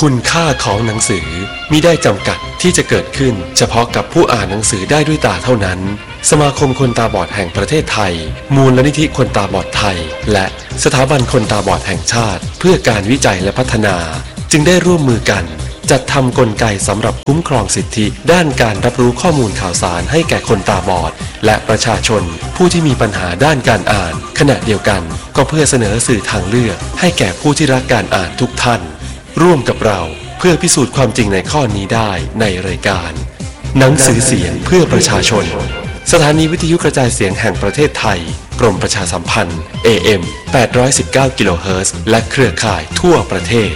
คุณค่าของหนังสือมิได้จำกัดที่จะเกิดขึ้นเฉพาะกับผู้อ่านหนังสือได้ด้วยตาเท่านั้นสมาคมคนตาบอดแห่งประเทศไทยมูลนิธิคนตาบอดไทยและสถาบันคนตาบอดแห่งชาติเพื่อการวิจัยและพัฒนาจึงได้ร่วมมือกันจัดทำกลไกสำหรับคุ้มครองสิทธิด้านการรับรู้ข้อมูลข่าวสารให้แก่คนตาบอดและประชาชนผู้ที่มีปัญหาด้านการอ่านขณะเดียวกันก็เพื่อเสนอสื่อทางเลือกให้แก่ผู้ที่รักการอ่านทุกท่านร่วมกับเราเพื่อพิสูจน์ความจริงในข้อนี้ได้ในรายการหนังสือเสียงเพื่อประชาชนสถานีวิทยุกระจายเสียงแห่งประเทศไทยกรมประชาสัมพันธ์ AM 819 กิโลเฮิรตซ์และเครือข่ายทั่วประเทศ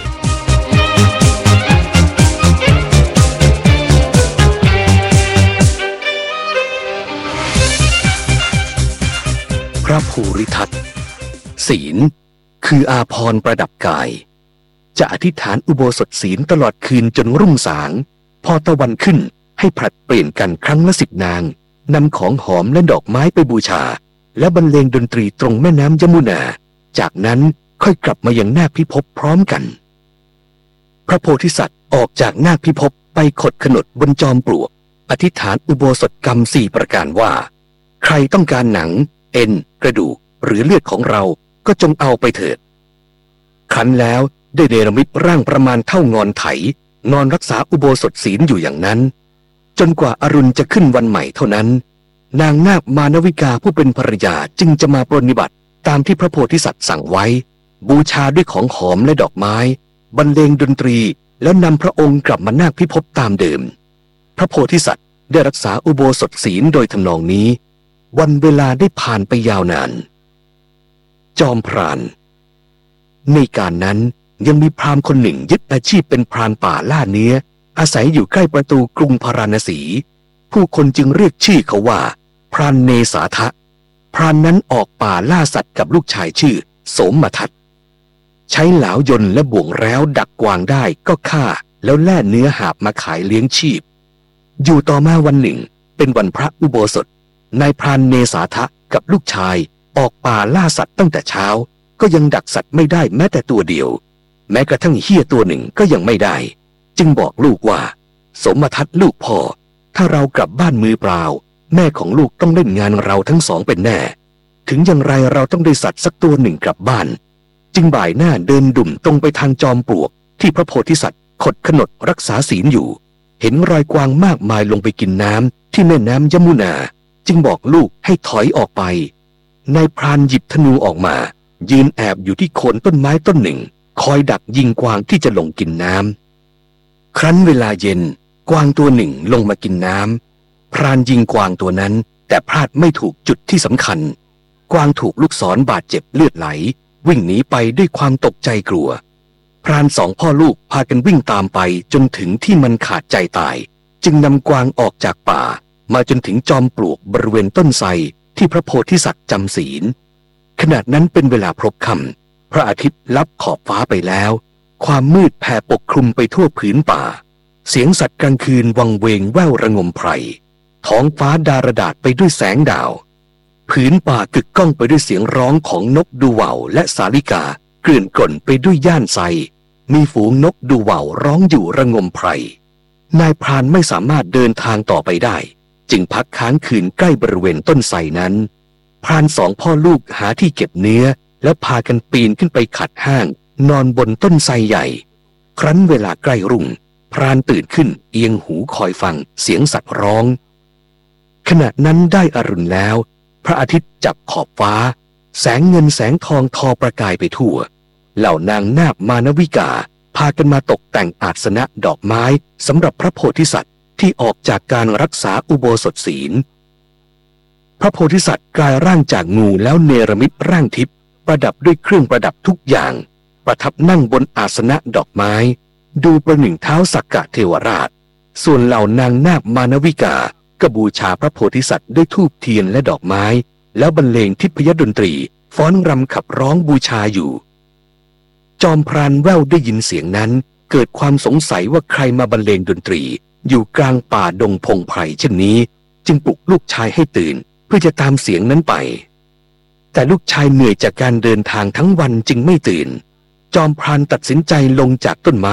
พระภูริทัตศีลคืออาภรณ์ประดับกายจะอธิษฐานอุโบสถศีลตลอดคืนจนรุ่งสางพอตะวันขึ้นให้ผลัดเปลี่ยนกันครั้งละ10 นางนำของหอมและดอกไม้ไปบูชาและบรรเลงดนตรีตรงแม่น้ำยมุนาจากนั้นค่อยกลับมายังนาคพิภพพร้อมกันพระโพธิสัตว์ออกจากนาคพิภพไปขดขนดบนจอมปลวกอธิษฐานอุโบสถกรรม4 ประการว่าใครต้องการหนังเอ็นกระดูกหรือเลือดของเราก็จงเอาไปเถิดครั้นแล้วได้เนรมิตร่างประมาณเท่างอนไถนอนรักษาอุโบสถศีลอยู่อย่างนั้นจนกว่าอรุณจะขึ้นวันใหม่เท่านั้นนางนาคมานวิกาผู้เป็นภรรยาจึงจะมาปรนนิบัติตามที่พระโพธิสัตว์สั่งไว้บูชาด้วยของหอมและดอกไม้บรรเลงดนตรีแล้วนำพระองค์กลับมานาคพิภพตามเดิมพระโพธิสัตว์ได้รักษาอุโบสถศีลโดยทำนองนี้วันเวลาได้ผ่านไปยาวนานจอมพรานในการนั้นยังมีพราหมณ์คนหนึ่งยึดอาชีพเป็นพรานป่าล่าเนื้ออาศัยอยู่ใกล้ประตูกรุงพาราณสีผู้คนจึงเรียกชื่อเขาว่าพรานเนสาทะพรานนั้นออกป่าล่าสัตว์กับลูกชายชื่อโสมทัตใช้เหลา ยนต์และบ่วงแร้วดักกวางได้ก็ฆ่าแล้วแล่เนื้อหาบมาขายเลี้ยงชีพอยู่ต่อมาวันหนึ่งเป็นวันพระอุโบสถนายพรานเนสาทะกับลูกชายออกป่าล่าสัตว์ตั้งแต่เช้าก็ยังดักสัตว์ไม่ได้แม้แต่ตัวเดียวแม้กระทั่งเหี้ยตัวหนึ่งก็ยังไม่ได้จึงบอกลูกว่าสมทัตลูกพ่อถ้าเรากลับบ้านมือเปล่าแม่ของลูกต้องเล่นงานเราทั้งสองเป็นแน่ถึงอย่างไรเราต้องได้สัตว์สักตัวหนึ่งกลับบ้านจึงบ่ายหน้าเดินดุ่มตรงไปทางจอมปลวกที่พระโพธิสัตว์ขดขนดรักษาศีลอยู่เห็นรอยกวางมากมายลงไปกินน้ำที่แม่น้ำยมุนาจึงบอกลูกให้ถอยออกไปนายพรานหยิบธนูออกมายืนแอบอยู่ที่โคนต้นไม้ต้นหนึ่งคอยดักยิงกวางที่จะลงกินน้ำครั้นเวลาเย็นกวางตัวหนึ่งลงมากินน้ำพรานยิงกวางตัวนั้นแต่พลาดไม่ถูกจุดที่สำคัญกวางถูกลูกศรบาดเจ็บเลือดไหลวิ่งหนีไปด้วยความตกใจกลัวพราน2 พ่อลูกพากันวิ่งตามไปจนถึงที่มันขาดใจตายจึงนำกวางออกจากป่ามาจนถึงจอมปลวกบริเวณต้นไทรที่พระโพธิสัตว์จำศีลขณะนั้นเป็นเวลาพลบค่ำพระอาทิตย์ลับขอบฟ้าไปแล้วความมืดแผ่ปกคลุมไปทั่วผืนป่าเสียงสัตว์กลางคืนวังเวงแว่วระงมไพรท้องฟ้าดารดาษไปด้วยแสงดาวผืนป่ากึกก้องไปด้วยเสียงร้องของนกดูว่าวและสาลิกาเกลื่อนกล่นไปด้วยย่านไทรมีฝูงนกดูว่าวร้องอยู่ระงมไพรนายพรานไม่สามารถเดินทางต่อไปได้จึงพักค้างคืนใกล้บริเวณต้นไทรนั้นพราน2 พ่อลูกหาที่เก็บเนื้อแล้วพากันปีนขึ้นไปขัดห้างนอนบนต้นไทรใหญ่ครั้นเวลาใกล้รุ่งพรานตื่นขึ้นเอียงหูคอยฟังเสียงสัตว์ร้องขณะนั้นได้อรุณแล้วพระอาทิตย์จับขอบฟ้าแสงเงินแสงทองทอประกายไปทั่วเหล่านางนาคมานวิกาพากันมาตกแต่งอาสนะดอกไม้สำหรับพระโพธิสัตว์ที่ออกจากการรักษาอุโบสถศีลพระโพธิสัตว์กลายร่างจากงูแล้วเนรมิตร่างทิพย์ประดับด้วยเครื่องประดับทุกอย่างประทับนั่งบนอาสนะดอกไม้ดูประหนึ่งเท้าสักกะเทวราชส่วนเหล่านางนาคมานวิกาก็บูชาพระโพธิสัตว์ด้วยธูปเทียนและดอกไม้แล้วบรรเลงทิพยดนตรีฟ้อนรำขับร้องบูชาอยู่จอมพรานแว่วได้ยินเสียงนั้นเกิดความสงสัยว่าใครมาบรรเลงดนตรีอยู่กลางป่าดงพงไพรเช่นนี้จึงปลุกลูกชายให้ตื่นเพื่อจะตามเสียงนั้นไปแต่ลูกชายเหนื่อยจากการเดินทางทั้งวันจึงไม่ตื่นจอมพรานตัดสินใจลงจากต้นไม้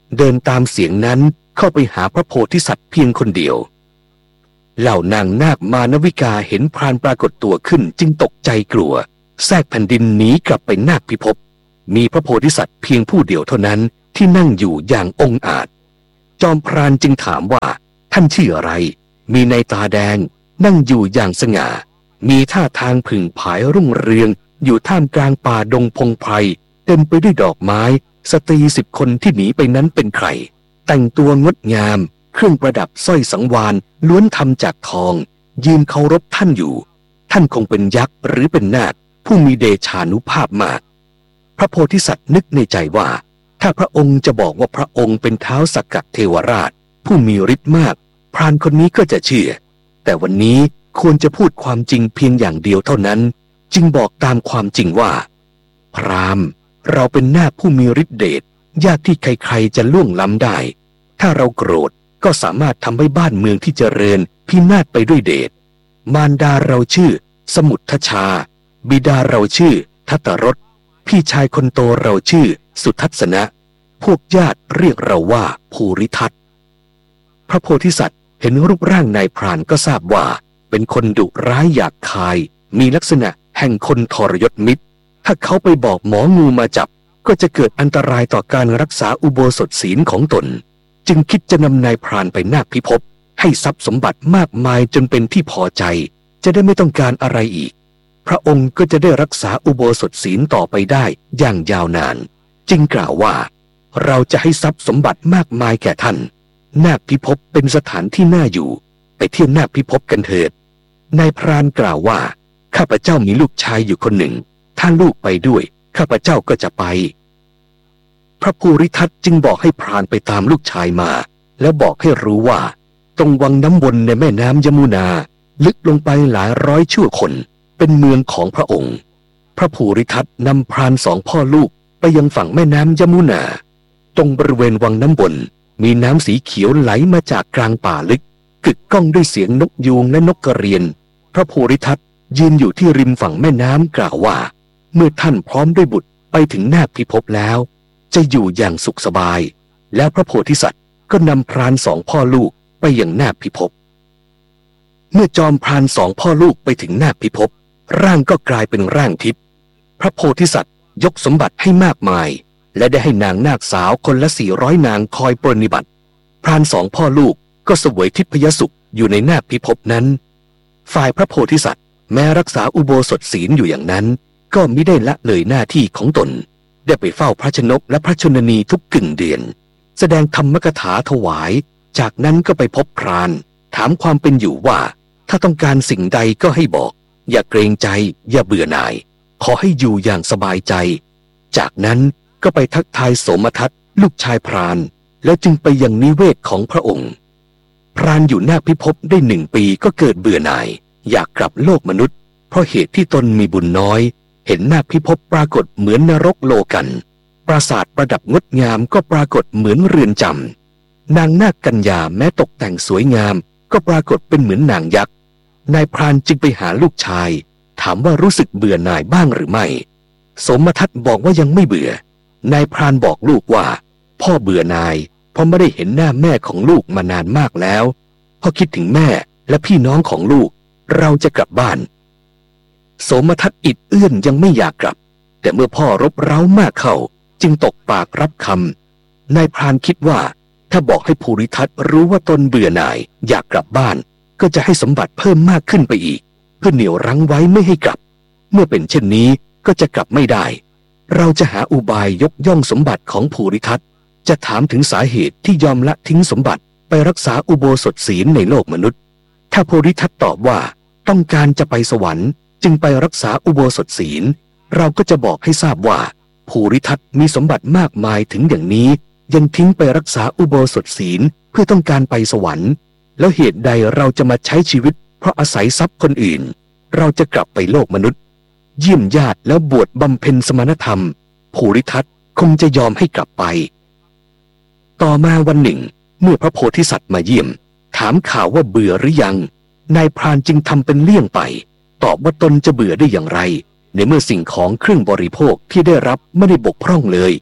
เดินตามเสียงนั้นเข้าไปหาพระโพธิสัตว์เพียงคนเดียวเหล่านางนาคมานวิกาเห็นพรานปรากฏตัวขึ้นจึงตกใจกลัวแทรกแผ่นดินหนีกลับไปนาคพิภพมีพระโพธิสัตว์เพียงผู้เดียวเท่านั้นที่นั่งอยู่อย่างองอาจจอมพรานจึงถามว่าท่านชื่ออะไรมีในตาแดงนั่งอยู่อย่างสง่ามีท่าทางผึ่งผายรุ่งเรืองอยู่ท่ามกลางป่าดงพงไพรเต็มไปด้วยดอกไม้สตรี10 คนที่หนีไปนั้นเป็นใครแต่งตัวงดงามเครื่องประดับสร้อยสังวาลล้วนทำจากทองยืนเคารพท่านอยู่ท่านคงเป็นยักษ์หรือเป็นนาคผู้มีเดชานุภาพมากพระโพธิสัตว์นึกในใจว่าถ้าพระองค์จะบอกว่าพระองค์เป็นท้าวสักกะเทวราชผู้มีฤทธิ์มากพรานคนนี้ก็จะเชื่อแต่วันนี้ควรจะพูดความจริงเพียงอย่างเดียวเท่านั้นจึงบอกตามความจริงว่าพราหมณ์เราเป็นนาคผู้มีฤทธิ์เดชยากที่ใครๆจะล่วงล้ำได้ถ้าเราโกรธก็สามารถทำให้บ้านเมืองที่เจริญพินาศไปด้วยเดชมารดาเราชื่อสมุททชาบิดาเราชื่อทัตตรสพี่ชายคนโตเราชื่อสุทัศนะพวกญาติเรียกเราว่าภูริทัตพระโพธิสัตว์เห็นรูปร่างนายพรานก็ทราบว่าเป็นคนดุร้ายหยาบคายมีลักษณะแห่งคนทรยศมิตรถ้าเขาไปบอกหมองูมาจับก็จะเกิดอันตรายต่อการรักษาอุโบสถศีลของตนจึงคิดจะนำนายพรานไปนาคพิภพให้ทรัพย์สมบัติมากมายจนเป็นที่พอใจจะได้ไม่ต้องการอะไรอีกพระองค์ก็จะได้รักษาอุโบสถศีลต่อไปได้อย่างยาวนานจึงกล่าวว่าเราจะให้ทรัพย์สมบัติมากมายแก่ท่านนาคพิภพเป็นสถานที่น่าอยู่ไปเที่ยวนาคพิภพกันเถิดนายพรานกล่าวว่าข้าพเจ้ามีลูกชายอยู่คนหนึ่งถ้าลูกไปด้วยข้าพเจ้าก็จะไปพระภูริทัตจึงบอกให้พรานไปตามลูกชายมาแล้วบอกให้รู้ว่าตรงวังน้ำวนในแม่น้ำยมุนาลึกลงไปหลายร้อยชั่วคนเป็นเมืองของพระองค์พระภูริทัตนำพราน2 พ่อลูกไปยังฝั่งแม่น้ำยมุนาตรงบริเวณวังน้ำวนมีน้ำสีเขียวไหลมาจากกลางป่าลึกกึกก้องด้วยเสียงนกยูงและนกกระเรียนพระภูริทัตยืนอยู่ที่ริมฝั่งแม่น้ำกล่าวว่าเมื่อท่านพร้อมด้วยบุตรไปถึงนาคพิภพแล้วจะอยู่อย่างสุขสบายแล้วพระโพธิสัตว์ก็นำพราน2 พ่อลูกไปยังนาคพิภพเมื่อจอมพราน2 พ่อลูกไปถึงนาคพิภพร่างก็กลายเป็นร่างทิพย์พระโพธิสัตว์ยกสมบัติให้มากมายและได้ให้นางนาคสาวคนละ400 นางคอยปรนนิบัติพราน2 พ่อลูกก็เสวยทิพยสุขอยู่ในนาคพิภพนั้นฝ่ายพระโพธิสัตว์แม้รักษาอุโบสถศีลอยู่อย่างนั้นก็มิได้ละเลยหน้าที่ของตนได้ไปเฝ้าพระชนกและพระชนนีทุกกึ่งเดือนแสดงธรรมกถาถวายจากนั้นก็ไปพบพรานถามความเป็นอยู่ว่าถ้าต้องการสิ่งใดก็ให้บอกอย่าเกรงใจอย่าเบื่อหน่ายขอให้อยู่อย่างสบายใจจากนั้นก็ไปทักทายโสมทัตลูกชายพรานแล้วจึงไปยังนิเวศของพระองค์พรานอยู่นาคพิภพได้1 ปีก็เกิดเบื่อหน่ายอยากกลับโลกมนุษย์เพราะเหตุที่ตนมีบุญน้อยเห็นนาคพิภพปรากฏเหมือนนรกโลกันปราสาทประดับงดงามก็ปรากฏเหมือนเรือนจำนางนาคกัญญาแม้ตกแต่งสวยงามก็ปรากฏเป็นเหมือนนางยักษ์นายพรานจึงไปหาลูกชายถามว่ารู้สึกเบื่อหน่ายบ้างหรือไม่สมทัตบอกว่ายังไม่เบื่อนายพรานบอกลูกว่าพ่อเบื่อหน่ายเพราะไม่ได้เห็นหน้าแม่ของลูกมานานมากแล้วพอคิดถึงแม่และพี่น้องของลูกเราจะกลับบ้านโสมทัตอิดเอื้อนยังไม่อยากกลับแต่เมื่อพ่อรบเร้ามากเข้าจึงตกปากรับคำนายพรานคิดว่าถ้าบอกให้ภูริทัตรู้ว่าตนเบื่อหน่ายอยากกลับบ้านก็จะให้สมบัติเพิ่มมากขึ้นไปอีกเพื่อเหนี่ยวรั้งไว้ไม่ให้กลับเมื่อเป็นเช่นนี้ก็จะกลับไม่ได้เราจะหาอุบายยกย่องสมบัติของภูริทัตจะถามถึงสาเหตุที่ยอมละทิ้งสมบัติไปรักษาอุโบสถศีลในโลกมนุษย์ถ้าภูริทัตตอบว่าต้องการจะไปสวรรค์จึงไปรักษาอุโบสถศีลเราก็จะบอกให้ทราบว่าภูริทัตมีสมบัติมากมายถึงอย่างนี้ยังทิ้งไปรักษาอุโบสถศีลเพื่อต้องการไปสวรรค์แล้วเหตุใดเราจะมาใช้ชีวิตเพราะอาศัยทรัพย์คนอื่นเราจะกลับไปโลกมนุษย์เยี่ยมญาติแล้วบวชบำเพ็ญสมณธรรมภูริทัตคงจะยอมให้กลับไปต่อมาวันหนึ่งเมื่อพระโพธิสัตว์มาเยี่ยมถามข่าวว่าเบื่อหรือยังนายพรานจึงทำเป็นเลี่ยงไปตอบว่าตนจะเบื่อได้อย่างไรในเมื่อสิ่งของเครื่องบริโภคที่ได้รับไม่ได้บกพร่องเลย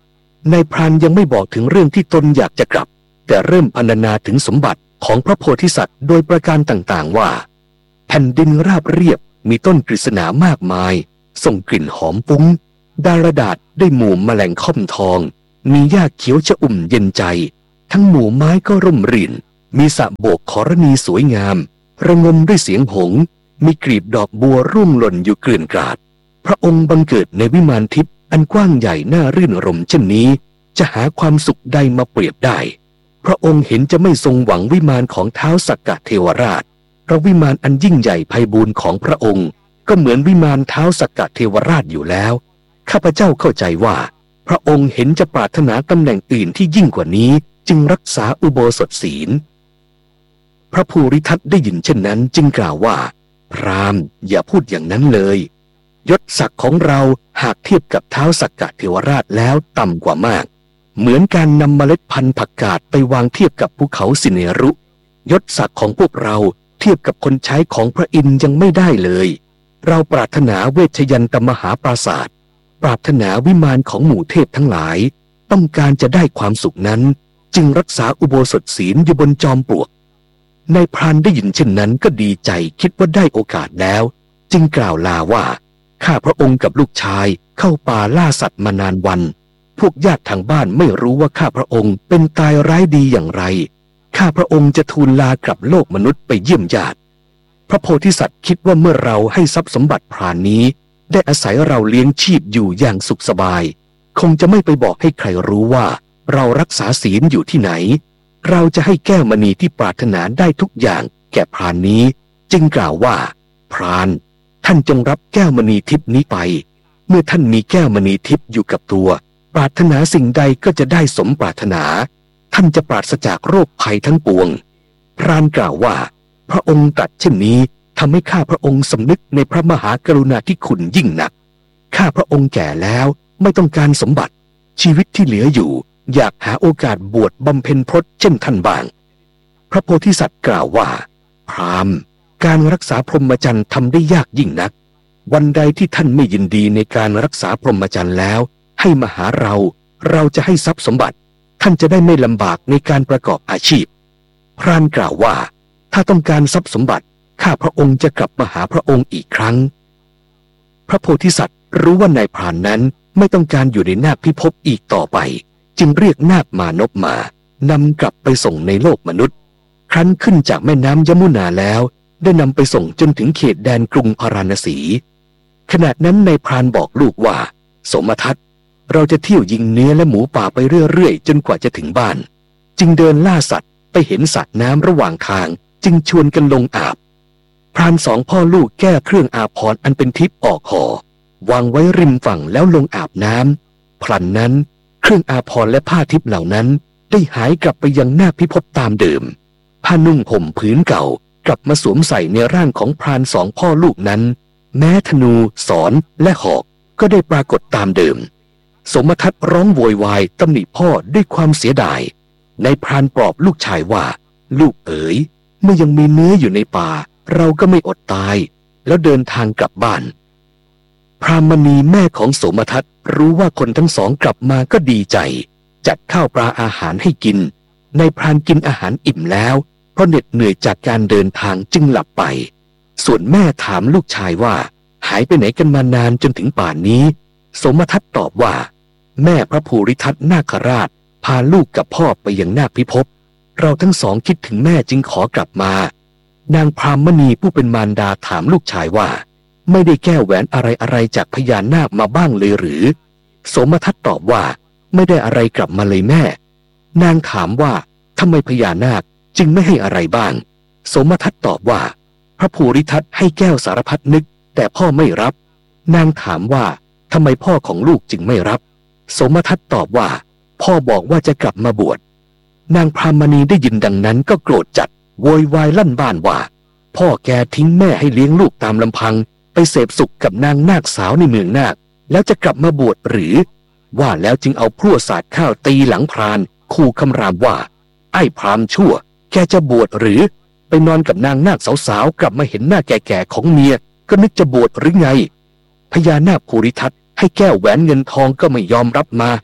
นายพรานยังไม่บอกถึงเรื่องที่ตนอยากจะกลับแต่เริ่มพรรณนาถึงสมบัติของพระโพธิสัตว์โดยประการต่างๆว่าแผ่นดินราบเรียบมีต้นกฤษณามากมายส่งกลิ่นหอมฟุ้งดารดาษได้หมู่แมลงค่อมทองมีหญ้าเขียวชอุ่มเย็นใจทั้งหมู่ไม้ก็ร่มรื่นมีสระโบกขรณีสวยงามระงมด้วยเสียงหงส์มีกลีบดอกบัวร่วงหล่นอยู่เกลื่อนกลาดพระองค์บังเกิดในวิมานทิพย์อันกว้างใหญ่น่ารื่นรมย์เช่นนี้จะหาความสุขใดมาเปรียบได้พระองค์เห็นจะไม่ทรงหวังวิมานของท้าวสักกะเทวราชเพราะวิมานอันยิ่งใหญ่ไพบูลย์ของพระองค์ก็เหมือนวิมานท้าวสักกะเทวราชอยู่แล้วข้าพเจ้าเข้าใจว่าพระองค์เห็นจะปรารถนาตำแหน่งอื่นที่ยิ่งกว่านี้จึงรักษาอุโบสถศีลพระภูริทัตได้ยินเช่นนั้นจึงกล่าวว่าพราหมณ์อย่าพูดอย่างนั้นเลยยศศักดิ์ของเราหากเทียบกับท้าวสักกะเทวราชแล้วต่ำกว่ามากเหมือนการนำเมล็ดพันธุ์ผักกาดไปวางเทียบกับภูเขาสิเนรุยศศักดิ์ของพวกเราเทียบกับคนใช้ของพระอินทร์ยังไม่ได้เลยเราปรารถนาเวชยันตมหาปราศาสตร์ปรารถนาวิมานของหมู่เทพทั้งหลายต้องการจะได้ความสุขนั้นจึงรักษาอุโบสถศีลอยู่บนจอมปลวกนายพรานได้ยินเช่นนั้นก็ดีใจคิดว่าได้โอกาสแล้วจึงกล่าวลาว่าข้าพระองค์กับลูกชายเข้าป่าล่าสัตว์มานานวันพวกญาติทางบ้านไม่รู้ว่าข้าพระองค์เป็นตายร้ายดีอย่างไรข้าพระองค์จะทูลลากลับโลกมนุษย์ไปเยี่ยมญาติพระโพธิสัตว์คิดว่าเมื่อเราให้ทรัพย์สมบัติพรานนี้ได้อาศัยเราเลี้ยงชีพอยู่อย่างสุขสบายคงจะไม่ไปบอกให้ใครรู้ว่าเรารักษาศีลอยู่ที่ไหนเราจะให้แก้วมณีที่ปรารถนาได้ทุกอย่างแก่พรานนี้จึงกล่าวว่าพรานท่านจงรับแก้วมณีทิพย์นี้ไปเมื่อท่านมีแก้วมณีทิพย์อยู่กับตัวปรารถนาสิ่งใดก็จะได้สมปรารถนาท่านจะปราศจากโรคภัยทั้งปวงพรานกล่าวว่าพระองค์ตรัสเช่นนี้ทำให้ข้าพระองค์สำนึกในพระมหากรุณาธิคุณยิ่งนักข้าพระองค์แก่แล้วไม่ต้องการสมบัติชีวิตที่เหลืออยู่อยากหาโอกาสบวชบำเพ็ญพรตเช่นท่านบ้างพระโพธิสัตว์กล่าวว่าพราหมณ์การรักษาพรหมจรรย์ทำได้ยากยิ่งนักวันใดที่ท่านไม่ยินดีในการรักษาพรหมจรรย์แล้วให้มาหาเราจะให้ทรัพย์สมบัติท่านจะได้ไม่ลำบากในการประกอบอาชีพพรานกล่าวว่าถ้าต้องการทรัพย์สมบัติข้าพระองค์จะกลับมาหาพระองค์อีกครั้งพระโพธิสัตว์รู้ว่านายพรานนั้นไม่ต้องการอยู่ในนาคพิภพอีกต่อไปจึงเรียกนาคมานพมานำกลับไปส่งในโลกมนุษย์ครั้นขึ้นจากแม่น้ำยมุนาแล้วได้นำไปส่งจนถึงเขตแดนกรุงพาราณสีขณะนั้นนายพรานบอกลูกว่าสมทัศน์เราจะเที่ยวยิงเนื้อและหมูป่าไปเรื่อยๆจนกว่าจะถึงบ้านจึงเดินล่าสัตว์ไปเห็นสระน้ำระหว่างทางจึงชวนกันลงอาบพรานสองพ่อลูกแก้เครื่องอาภรณ์อันเป็นทิพย์ออกห่อวางไว้ริมฝั่งแล้วลงอาบน้ำพลันนั้นเครื่องอาภรณ์และผ้าทิพย์เหล่านั้นได้หายกลับไปยังนาคพิภพตามเดิมผ้านุ่งห่มผืนเก่ากลับมาสวมใส่ในร่างของพรานสองพ่อลูกนั้นแม้ธนูศรและหอกก็ได้ปรากฏตามเดิมสมทัศน์ร้องโวยวายตำหนิพ่อด้วยความเสียดายนายพรานปลอบลูกชายว่าลูกเอ๋ยเมื่อยังมีเนื้ออยู่ในป่าเราก็ไม่อดตายแล้วเดินทางกลับบ้านพรามณีแม่ของสมทัศน์รู้ว่าคนทั้งสองกลับมาก็ดีใจจัดข้าวปลาอาหารให้กินนายพรานกินอาหารอิ่มแล้วเพราะเหน็ดเหนื่อยจากการเดินทางจึงหลับไปส่วนแม่ถามลูกชายว่าหายไปไหนกันมานานจนถึงป่านนี้สมทัศน์ตอบว่าแม่พระภูริทัตนาคราชพาลูกกับพ่อไปยังนาคพิภพเราทั้งสองคิดถึงแม่จึงขอกลับมานางพรามณีผู้เป็นมารดาถามลูกชายว่าไม่ได้แก้วแหวนอะไรจากพญานาคมาบ้างเลยหรือสมทัศน์ตอบว่าไม่ได้อะไรกลับมาเลยแม่นางถามว่าทำไมพญานาคจึงไม่ให้อะไรบ้างสมทัศน์ตอบว่าพระภูริทัตให้แก้วสารพัดนึกแต่พ่อไม่รับนางถามว่าทำไมพ่อของลูกจึงไม่รับสมทัศน์ตอบว่าพ่อบอกว่าจะกลับมาบวชนางพรามณีได้ยินดังนั้นก็โกรธจัดโวยวายลั่นบ้านว่าพ่อแกทิ้งแม่ให้เลี้ยงลูกตามลำพังไปเสพสุขกับนางนาคสาวในเมืองนาคแล้วจะกลับมาบวชหรือว่าแล้วจึงเอาพลั่วสาดข้าวตีหลังพรานขู่คำรามว่าไอ้พรามชั่วแกจะบวชหรือไปนอนกับนางนาคสาวๆกลับมาเห็นหน้าแก่ๆของเมียก็นึกจะบวชหรือไงพญานาคภูริทัตให้แก้วแหวนเงินทองก็ไม่ยอมรับมา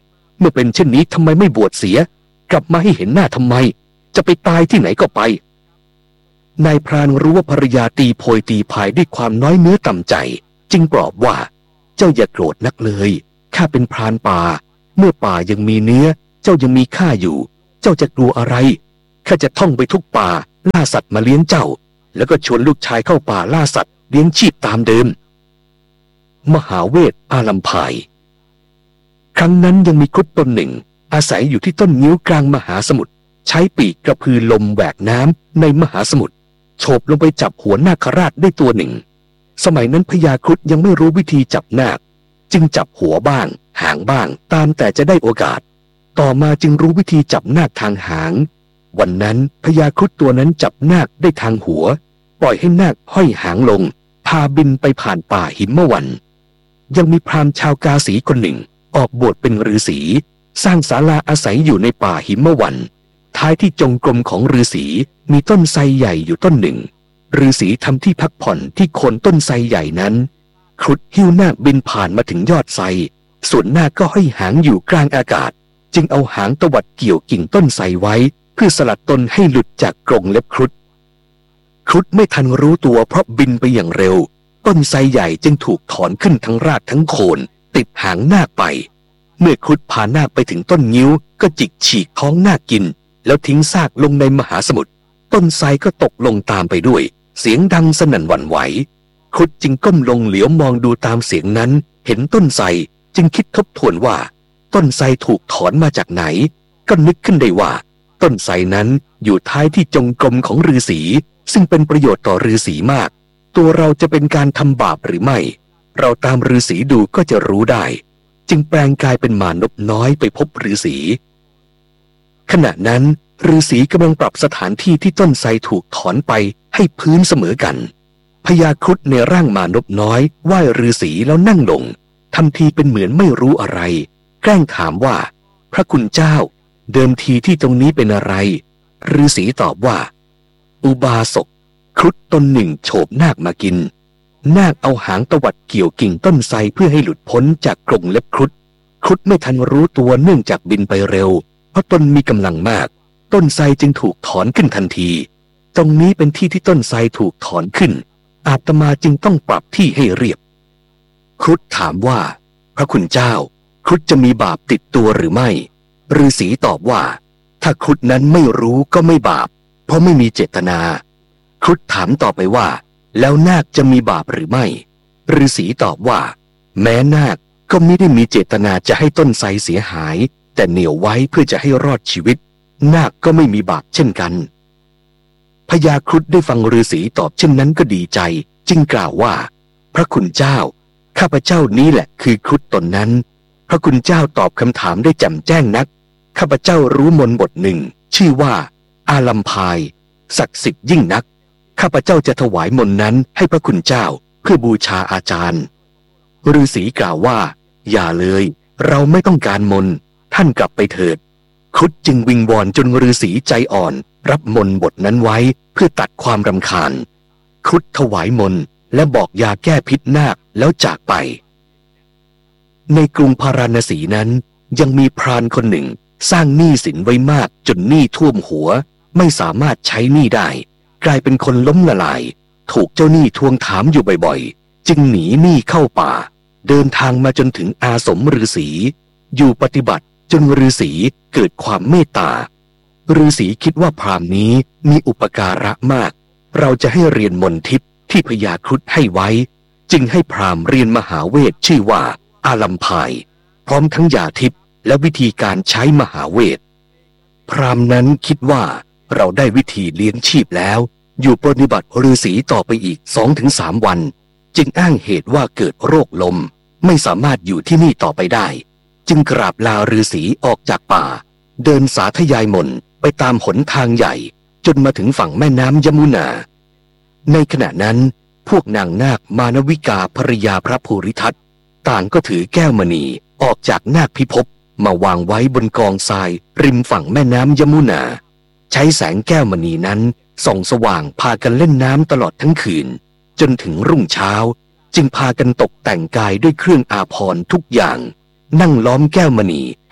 มื่อเป็นเช่นนี้ทำไมไม่บวชเสียกลับมาให้เห็นหน้าทำไมจะไปตายที่ไหนก็ไปนายพรานรู้ว่าภรรยาตีโพยตีพายด้วยความน้อยเนื้อต่ำใจจึงปลอบว่าเจ้าอย่าโกรธนักเลยข้าเป็นพรานป่าเมื่อป่ายังมีเนื้อเจ้ายังมีข้าอยู่เจ้าจะกลัวอะไรข้าจะท่องไปทุกป่าล่าสัตว์มาเลี้ยงเจ้าแล้วก็ชวนลูกชายเข้าป่าล่าสัตว์เลี้ยงชีพตามเดิมมหาเวทอาลัมพายครั้งนั้นยังมีครุฑตนหนึ่งอาศัยอยู่ที่ต้นงิ้วกลางมหาสมุทรใช้ปีกกระพือลมแหวกน้ำในมหาสมุทรโฉบลงไปจับหัวนาคราชได้ตัวหนึ่งสมัยนั้นพญาครุฑยังไม่รู้วิธีจับนาคจึงจับหัวบ้างหางบ้างตามแต่จะได้โอกาสต่อมาจึงรู้วิธีจับนาคทางหางวันนั้นพญาครุฑตัวนั้นจับนาคได้ทางหัวปล่อยให้นาคห้อยหางลงพาบินไปผ่านป่าหิมวันยังมีพราหมณ์ชาวกาสีคนหนึ่งออกบวชเป็นฤาษีสร้างศาลาอาศัยอยู่ในป่าหิมวันท้ายที่จงกรมของฤาษีมีต้นไทรใหญ่อยู่ต้นหนึ่งฤาษีทำที่พักผ่อนที่โคนต้นไทรใหญ่นั้นครุฑหิ้วนาคบินผ่านมาถึงยอดไทรส่วนนาคก็ห้อยหางอยู่กลางอากาศจึงเอาหางตวัดเกี่ยวกิ่งต้นไทรไว้เพื่อสลัดตนให้หลุดจากกรงเล็บครุฑไม่ทันรู้ตัวเพราะบินไปอย่างเร็วต้นไทรใหญ่จึงถูกถอนขึ้นทั้งรากทั้งโคนติดหางนาคไปเมื่อครุฑพานาคไปถึงต้นงิ้วก็จิกฉีกท้องนาคกินแล้วทิ้งซากลงในมหาสมุทรต้นไทรก็ตกลงตามไปด้วยเสียงดังสนั่นหวั่นไหวครุฑจึงก้มลงเหลียวมองดูตามเสียงนั้นเห็นต้นไทรจึงคิดทบทวนว่าต้นไทรถูกถอนมาจากไหนก็นึกขึ้นได้ว่าต้นไทรนั้นอยู่ท้ายที่จงกรมของฤาษีซึ่งเป็นประโยชน์ต่อฤาษีมากตัวเราจะเป็นการทำบาปหรือไม่เราตามฤาษีดูก็จะรู้ได้จึงแปลงกายเป็นมานพน้อยไปพบฤาษีขณะนั้นฤาษีกำลังปรับสถานที่ที่ต้นไทรถูกถอนไปให้พื้นเสมอกันพญาครุฑในร่างมานพน้อยไหว้ฤาษีแล้วนั่งลงทำทีเป็นเหมือนไม่รู้อะไรแกล้งถามว่าพระคุณเจ้าเดิมทีที่ตรงนี้เป็นอะไรฤาษีตอบว่าอุบาสกครุฑตนหนึ่งโฉบนาคมากินนาคเอาหางตวัดเกี่ยวกิ่งต้นไทรเพื่อให้หลุดพ้นจากกรงเล็บครุฑไม่ทันรู้ตัวเนื่องจากบินไปเร็วเพราะตนมีกำลังมากต้นไทรจึงถูกถอนขึ้นทันทีตรงนี้เป็นที่ที่ต้นไทรถูกถอนขึ้นอาตมาจึงต้องปรับที่ให้เรียบครุฑถามว่าพระคุณเจ้าครุฑจะมีบาปติดตัวหรือไม่ฤาษีตอบว่าถ้าครุฑนั้นไม่รู้ก็ไม่บาปเพราะไม่มีเจตนาครุฑถามต่อไปว่าแล้วนาคจะมีบาปหรือไม่ฤาษีตอบว่าแม้นาคก็ไม่ได้มีเจตนาจะให้ต้นไทรเสียหายแต่เหนี่ยวไว้เพื่อจะให้รอดชีวิตนาคก็ไม่มีบาปเช่นกันพญาครุฑได้ฟังฤาษีตอบเช่นนั้นก็ดีใจจึงกล่าวว่าพระคุณเจ้าข้าพเจ้านี้แหละคือครุฑตนนั้นพระคุณเจ้าตอบคำถามได้แจ่มแจ้งนักข้าพเจ้ารู้มนต์บทหนึ่งชื่อว่าอาลัมพายศักดิ์สิทธิ์ยิ่งนักข้าพเจ้าจะถวายมนต์นั้นให้พระคุณเจ้าเพื่อบูชาอาจารย์ฤาษีกล่าวว่าอย่าเลยเราไม่ต้องการมนต์ท่านกลับไปเถิดครุฑจึงวิงวอนจนฤาษีใจอ่อนรับมนต์บทนั้นไว้เพื่อตัดความรำคาญครุฑถวายมนต์และบอกยาแก้พิษนาคแล้วจากไปในกรุงพาราณสีนั้นยังมีพรานคนหนึ่งสร้างหนี้สินไว้มากจนหนี้ท่วมหัวไม่สามารถใช้หนี้ได้กลายเป็นคนล้มละลายถูกเจ้าหนี้ทวงถามอยู่บ่อยๆจึงหนีหนี้เข้าป่าเดินทางมาจนถึงอาสมฤาษีอยู่ปฏิบัติจนฤาษีเกิดความเมตตาฤาษีคิดว่าพราหมณ์นี้มีอุปการะมากเราจะให้เรียนมนต์ทิพย์ที่พญาครุฑให้ไว้จึงให้พราหมณ์เรียนมหาเวทชื่อว่าอาลัมพายพร้อมทั้งยาทิพย์และวิธีการใช้มหาเวทพราหมณ์นั้นคิดว่าเราได้วิธีเลี้ยงชีพแล้วอยู่ปฏิบัติฤาษีต่อไปอีก 2-3 วันจึงอ้างเหตุว่าเกิดโรคลมไม่สามารถอยู่ที่นี่ต่อไปได้จึงกราบลาฤาษีออกจากป่าเดินสาธยายมนต์ไปตามหนทางใหญ่จนมาถึงฝั่งแม่น้ำยมุนาในขณะนั้นพวกนางนาคมานวิกาภริยาพระภูริทัตต่างก็ถือแก้วมณีออกจากนาคพิภพมาวางไว้บนกองทรายริมฝั่งแม่น้ำยมุนาใช้แสงแก้วมณีนั้นส่องสว่างพากันเล่นน้ำตลอดทั้งคืนจนถึงรุ่งเช้าจึงพากันตกแต่งกายด้วยเครื่องอาภรณ์ทุกอย่างนั่งล้อมแก้วมณี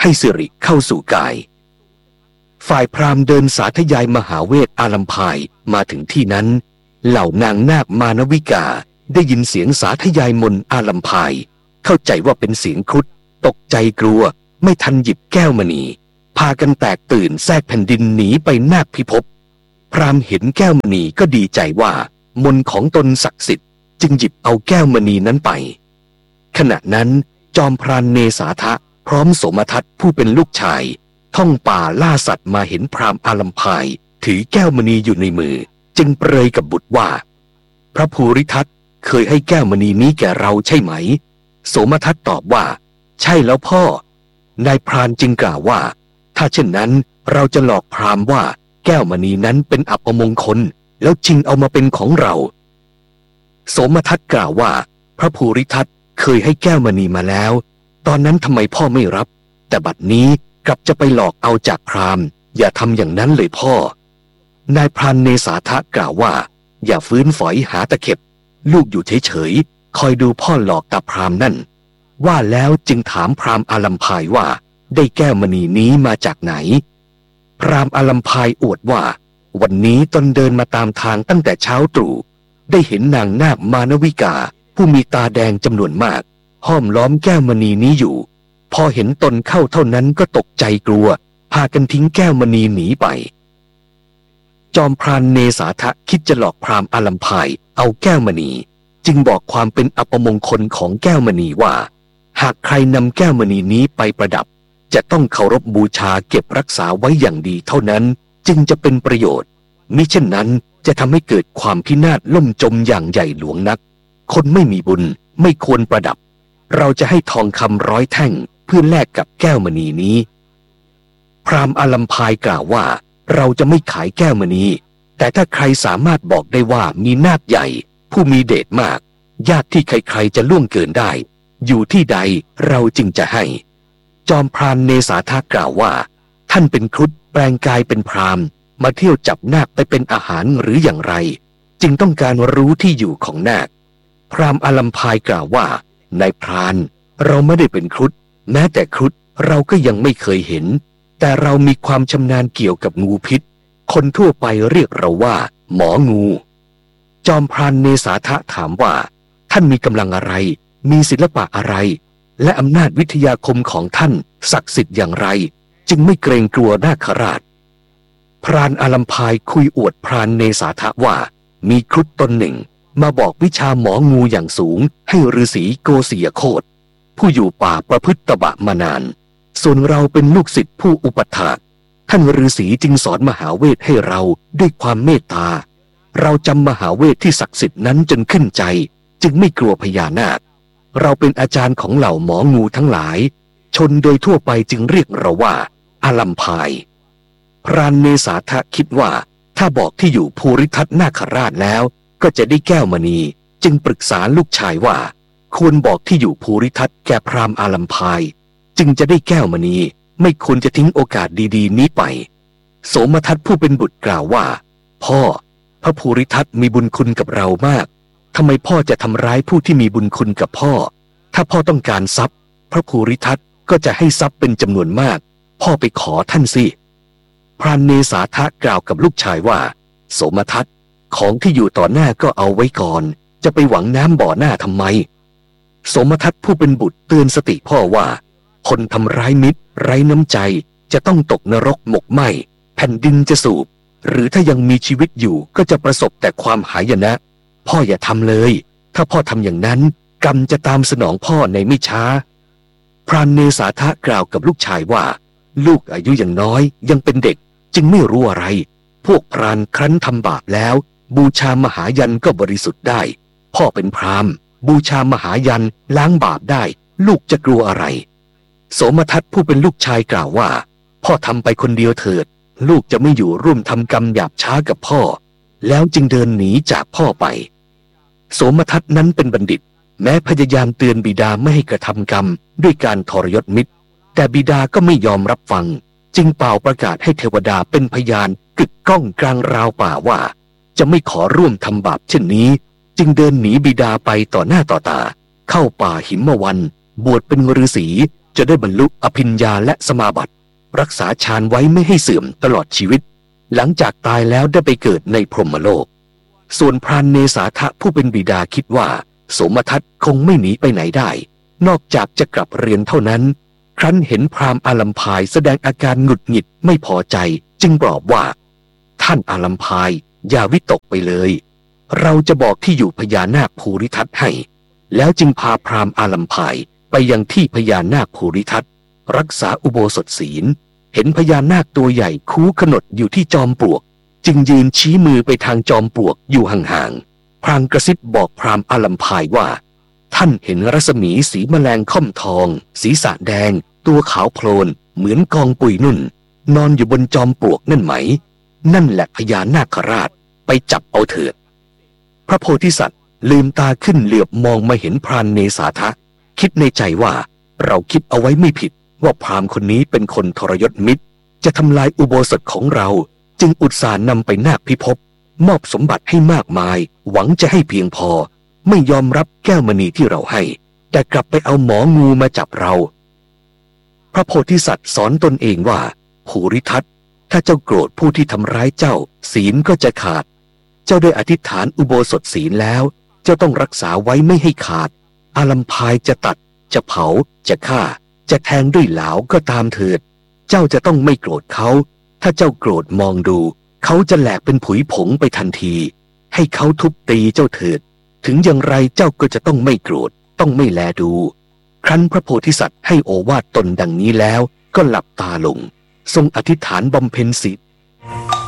ให้สิริเข้าสู่กายฝ่ายพราหมณ์เดินสาธยายมหาเวทอาลัมพายมาถึงที่นั้นเหล่านางนาคมานวิกาได้ยินเสียงสาธยายมนต์อาลัมพายเข้าใจว่าเป็นเสียงครุฑตกใจกลัวไม่ทันหยิบแก้วมณีพากันแตกตื่นแทรกแผ่นดินหนีไปนาคพิภพพราหมณ์เห็นแก้วมณีก็ดีใจว่ามนต์ของตนศักดิ์สิทธิ์จึงหยิบเอาแก้วมณีนั้นไปขณะนั้นจอมพรานเนสาทะพร้อมโสมทัตผู้เป็นลูกชายท่องป่าล่าสัตว์มาเห็นพราหมณ์อาลัมพายถือแก้วมณีอยู่ในมือจึงเปรยกับบุตรว่าพระภูริทัตเคยให้แก้วมณีนี้แก่เราใช่ไหมโสมทัตตอบว่าใช่แล้วพ่อนายพรานจึงกล่าวว่าถ้าเช่นนั้นเราจะหลอกพราหมณ์ว่าแก้วมณีนั้นเป็นอัปมงคลแล้วชิงเอามาเป็นของเราโสมทัตกล่าวว่าพระภูริทัตเคยให้แก้วมณีมาแล้วตอนนั้นทำไมพ่อไม่รับแต่บัดนี้กลับจะไปหลอกเอาจากพราหมณ์อย่าทำอย่างนั้นเลยพ่อนายพรานเนสาทะกล่าวว่าอย่าฟื้นฝอยหาตะเข็บลูกอยู่เฉยๆคอยดูพ่อหลอกตาพราหมณ์นั่นว่าแล้วจึงถามพราหมณ์อาลัมพายว่าได้แก้วมณีนี้มาจากไหนพราหมณ์อาลัมพายอวดว่าวันนี้ตนเดินมาตามทางตั้งแต่เช้าตรู่ได้เห็นนางนาคมานวิกาผู้มีตาแดงจำนวนมากห้อมล้อมแก้วมณีนี้อยู่พอเห็นตนเข้าเท่านั้นก็ตกใจกลัวพากันทิ้งแก้วมณีหนีไปจอมพรานเนสาทะคิดจะหลอกพราหมณ์อาลัมพายเอาแก้วมณีจึงบอกความเป็นอัปมงคลของแก้วมณีว่าหากใครนำแก้วมณีนี้ไปประดับจะต้องเคารพบูชาเก็บรักษาไว้อย่างดีเท่านั้นจึงจะเป็นประโยชน์มิเช่นนั้นจะทำให้เกิดความพินาศล่มจมอย่างใหญ่หลวงนักคนไม่มีบุญไม่ควรประดับเราจะให้ทองคำ100 แท่งเพื่อแลกกับแก้วมณีนี้พราหมณ์อาลัมพายกล่าวว่าเราจะไม่ขายแก้วมณีแต่ถ้าใครสามารถบอกได้ว่ามีนาคใหญ่ผู้มีเดชมากญาติที่ใครๆจะล่วงเกินได้อยู่ที่ใดเราจึงจะให้จอมพรานเนสาทะกล่าวว่าท่านเป็นครุฑแปลงกายเป็นพราหมณ์มาเที่ยวจับนาคไปเป็นอาหารหรืออย่างไรจึงต้องการรู้ที่อยู่ของนาคพราหมณ์อาลัมพายกล่าวว่านายพรานเราไม่ได้เป็นครุฑแม้แต่ครุฑเราก็ยังไม่เคยเห็นแต่เรามีความชำนาญเกี่ยวกับงูพิษคนทั่วไปเรียกเราว่าหมองูจอมพรานเนสาทะถามว่าท่านมีกำลังอะไรมีศิลปะอะไรและอำนาจวิทยาคมของท่านศักดิ์สิทธิ์อย่างไรจึงไม่เกรงกลัวนาคราชพรานอาลัมพายคุยอวดพรานเนสาทะว่ามีครุฑตนหนึ่งมาบอกวิชาหมองูอย่างสูงให้ฤาษีโกศิยโคตผู้อยู่ป่าประพฤติตบะมานานส่วนเราเป็นลูกศิษย์ผู้อุปถากท่านฤาษีจึงสอนมหาเวทให้เราด้วยความเมตตาเราจำมหาเวทที่ศักดิ์สิทธิ์นั้นจนขึ้นใจจึงไม่กลัวพญานาคเราเป็นอาจารย์ของเหล่าหมองูทั้งหลายชนโดยทั่วไปจึงเรียกเราว่าอาลัมพายพรานเนสาทะคิดว่าถ้าบอกที่อยู่ภูริทัตนาคราชแล้วก็จะได้แก้วมณีจึงปรึกษาลูกชายว่าควรบอกที่อยู่ภูริทัตแก่พราหมณ์อาลัมพายจึงจะได้แก้วมณีไม่ควรจะทิ้งโอกาสดีๆนี้ไปโสมทัตผู้เป็นบุตรกล่าวว่าพ่อพระภูริทัตมีบุญคุณกับเรามากทำไมพ่อจะทำร้ายผู้ที่มีบุญคุณกับพ่อถ้าพ่อต้องการทรัพย์พระภูริทัตก็จะให้ทรัพย์เป็นจำนวนมากพ่อไปขอท่านสิพรานเนสาทะกล่าวกับลูกชายว่าโสมทัตของที่อยู่ต่อหน้าก็เอาไว้ก่อนจะไปหวังน้ำบ่อหน้าทำไมโสมทัตผู้เป็นบุตรเตือนสติพ่อว่าคนทำร้ายมิตรไร้น้ำใจจะต้องตกนรกหมกไหม้แผ่นดินจะสูบหรือถ้ายังมีชีวิตอยู่ก็จะประสบแต่ความหายนะพ่ออย่าทำเลยถ้าพ่อทำอย่างนั้นกรรมจะตามสนองพ่อในไม่ช้าพรานเนสาทะกล่าวกับลูกชายว่าลูกอายุยังน้อยยังเป็นเด็กจึงไม่รู้อะไรพวกพรานครั้นทำบาปแล้วบูชามหายันก็บริสุทธิ์ได้พ่อเป็นพราหมณ์บูชามหายันล้างบาปได้ลูกจะกลัวอะไรโสมทัตผู้เป็นลูกชายกล่าวว่าพ่อทำไปคนเดียวเถิดลูกจะไม่อยู่ร่วมทำกรรมหยาบช้ากับพ่อแล้วจึงเดินหนีจากพ่อไปโสมทัตนั้นเป็นบัณฑิตแม้พยายามเตือนบิดาไม่ให้กระทำกรรมด้วยการทรยศมิตรแต่บิดาก็ไม่ยอมรับฟังจึงเป่าประกาศให้เทวดาเป็นพยานกึกก้องกลางราวป่าว่าจะไม่ขอร่วมทำบาปเช่นนี้จึงเดินหนีบิดาไปต่อหน้าต่อตาเข้าป่าหิมวันบวชเป็นฤาษีจะได้บรรลุอภิญญาและสมาบัติรักษาฌานไว้ไม่ให้เสื่อมตลอดชีวิตหลังจากตายแล้วได้ไปเกิดในพรหมโลกส่วนพรานเนสาทะผู้เป็นบิดาคิดว่าโสมทัตคงไม่หนีไปไหนได้นอกจากจะกลับเรียนเท่านั้นครั้นเห็นพราหมณ์อาลัมพายแสดงอาการหงุดหงิดไม่พอใจจึงบอกว่าท่านอาลัมพายอย่าวิตกไปเลยเราจะบอกที่อยู่พญานาคภูริทัตให้แล้วจึงพาพราหมณ์อาลัมพายไปยังที่พญานาคภูริทัตรักษาอุโบสถศีลเห็นพญานาคตัวใหญ่คูขนดอยู่ที่จอมปลวกจึงยืนชี้มือไปทางจอมปลวกอยู่ห่างๆพลางกระซิบบอกพราหมณ์อาลัมพายว่าท่านเห็นรัศมีสีแมลงค่อมทองศีรษะแดงตัวขาวโพลนเหมือนกองปุยนุ่นนอนอยู่บนจอมปลวกนั่นไหมนั่นแหละพญานาคราชไปจับเอาเถิดพระโพธิสัตว์ลืมตาขึ้นเหลือบมองมาเห็นพรานเนสาทะคิดในใจว่าเราคิดเอาไว้ไม่ผิดว่าพราหมณ์คนนี้เป็นคนทรยศมิตรจะทำลายอุโบสถของเราจึงอุตส่าห์นำไปนาคพิภพมอบสมบัติให้มากมายหวังจะให้เพียงพอไม่ยอมรับแก้วมณีที่เราให้แต่กลับไปเอาหมองูมาจับเราพระโพธิสัตว์สอนตนเองว่าภูริทัตถ้าเจ้าโกรธผู้ที่ทำร้ายเจ้าศีลก็จะขาดเจ้าได้อธิษฐานอุโบสถศีลแล้วเจ้าต้องรักษาไว้ไม่ให้ขาดอาลัมพายจะตัดจะเผาจะฆ่าจะแทงด้วยเหลาก็ตามเถิดเจ้าจะต้องไม่โกรธเขาถ้าเจ้าโกรธมองดูเขาจะแหลกเป็นผุยผงไปทันทีให้เขาทุบตีเจ้าเถิดถึงอย่างไรเจ้าก็จะต้องไม่โกรธต้องไม่แลดูครั้นพระโพธิสัตว์ให้โอวาทตนดังนี้แล้วก็หลับตาลงทรงอธิษฐานบำเพ็ญศีล